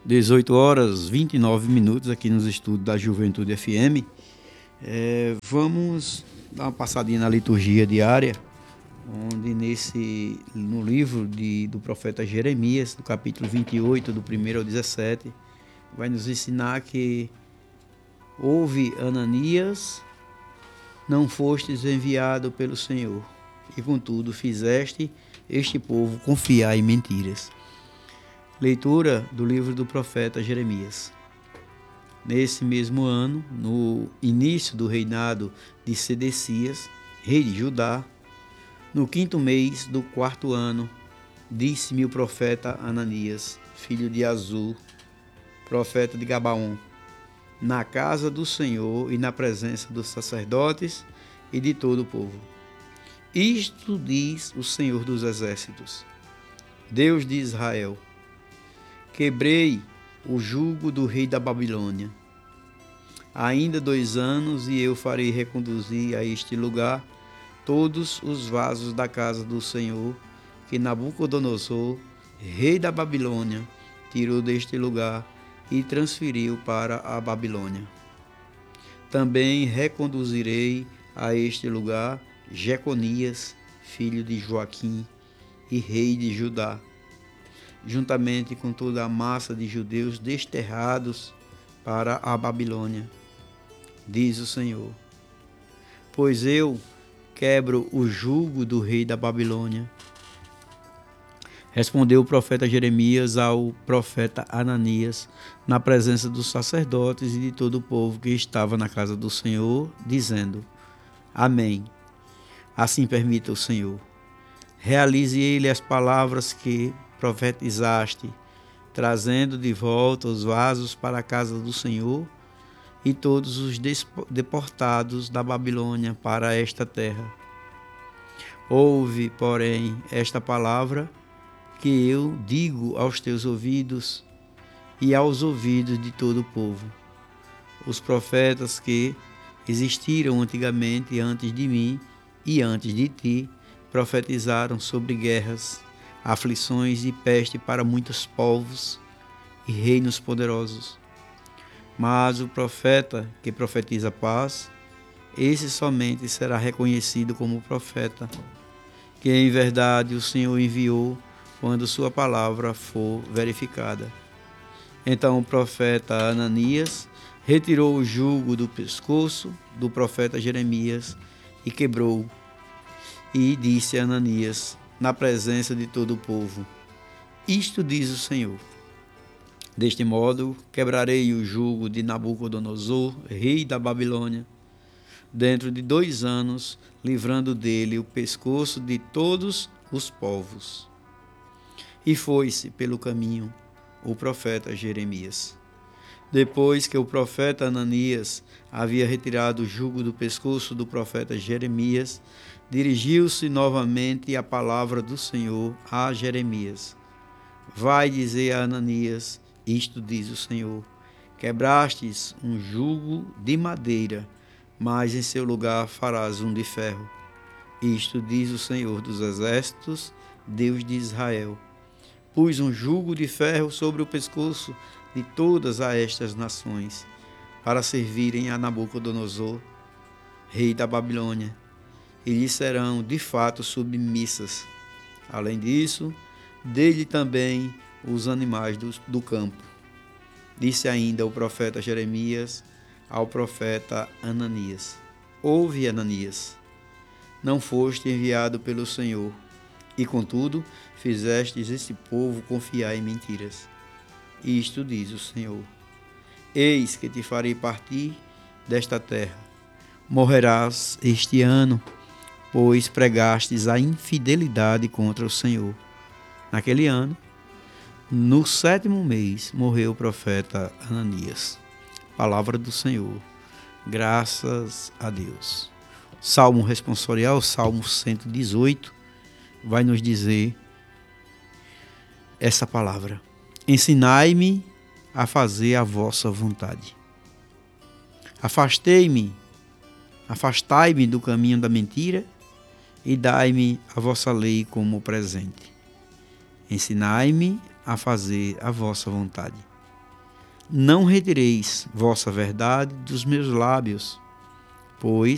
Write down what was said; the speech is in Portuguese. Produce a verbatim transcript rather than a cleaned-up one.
dezoito horas e vinte e nove minutos aqui nos estudos da Juventude F M. É, vamos dar uma passadinha na liturgia diária, onde nesse, no livro de, do profeta Jeremias, do capítulo vinte e oito, do primeiro ao dezessete, vai nos ensinar que houve Ananias, não fostes enviado pelo Senhor, e contudo fizeste este povo confiar em mentiras. Leitura do livro do profeta Jeremias. Nesse mesmo ano, no início do reinado de Sedecias, rei de Judá, no quinto mês do quarto ano, disse-me o profeta Ananias, filho de Azur, profeta de Gabaon, na casa do Senhor e na presença dos sacerdotes e de todo o povo. Isto diz o Senhor dos Exércitos, Deus de Israel: quebrei o jugo do rei da Babilônia. Ainda dois anos e eu farei reconduzir a este lugar todos os vasos da casa do Senhor que Nabucodonosor, rei da Babilônia, tirou deste lugar e transferiu para a Babilônia. Também reconduzirei a este lugar Jeconias, filho de Joaquim e rei de Judá, juntamente com toda a massa de judeus desterrados para a Babilônia, diz o Senhor. Pois eu quebro o jugo do rei da Babilônia. Respondeu o profeta Jeremias ao profeta Ananias, na presença dos sacerdotes e de todo o povo que estava na casa do Senhor, dizendo: Amém. Assim permita o Senhor. Realize ele as palavras que profetizaste, trazendo de volta os vasos para a casa do Senhor e todos os deportados da Babilônia para esta terra. Ouve, porém, esta palavra que eu digo aos teus ouvidos e aos ouvidos de todo o povo. Os profetas que existiram antigamente antes de mim e antes de ti profetizaram sobre guerras, aflições e peste para muitos povos e reinos poderosos. Mas o profeta que profetiza paz, esse somente será reconhecido como profeta, que em verdade o Senhor enviou quando sua palavra for verificada. Então o profeta Ananias retirou o jugo do pescoço do profeta Jeremias e quebrou. E disse a Ananias, na presença de todo o povo: Isto diz o Senhor: deste modo quebrarei o jugo de Nabucodonosor, rei da Babilônia, dentro de dois anos, livrando dele o pescoço de todos os povos. E foi-se pelo caminho o profeta Jeremias. Depois que o profeta Ananias havia retirado o jugo do pescoço do profeta Jeremias, dirigiu-se novamente a palavra do Senhor a Jeremias. Vai dizer a Ananias: isto diz o Senhor: quebrastes um jugo de madeira, mas em seu lugar farás um de ferro. Isto diz o Senhor dos Exércitos, Deus de Israel: pus um jugo de ferro sobre o pescoço de todas estas nações, para servirem a Nabucodonosor, rei da Babilônia, e lhe serão de fato submissas. Além disso, dê-lhe também os animais do, do campo. Disse ainda o profeta Jeremias ao profeta Ananias: ouve, Ananias, não foste enviado pelo Senhor, e contudo fizestes esse povo confiar em mentiras. Isto diz o Senhor: eis que te farei partir desta terra. Morrerás este ano, pois pregastes a infidelidade contra o Senhor. Naquele ano, no sétimo mês, morreu o profeta Ananias. Palavra do Senhor. Graças a Deus. Salmo responsorial, Salmo cento e dezoito, vai nos dizer essa palavra: ensinai-me a fazer a vossa vontade. Afastei-me, afastai-me do caminho da mentira e dai-me a vossa lei como presente. Ensinai-me a fazer a vossa vontade. não retireis vossa verdade dos meus lábios, pois